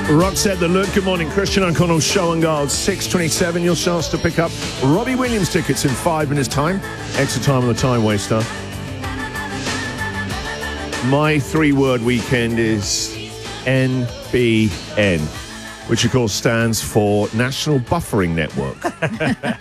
Roxette The Look. Good morning, Christian O'Connell Show and Guard. 6:27. Your chance to pick up Robbie Williams tickets in 5 minutes' time. Extra time on the time waster. My 3-word weekend is NBN, which of course stands for National Buffering Network.